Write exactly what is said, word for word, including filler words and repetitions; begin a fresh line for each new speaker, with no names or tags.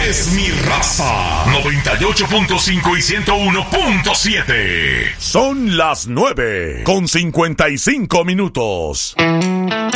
es mi raza. noventa y ocho punto cinco y ciento uno punto siete.
Son las nueve con cincuenta y cinco minutos.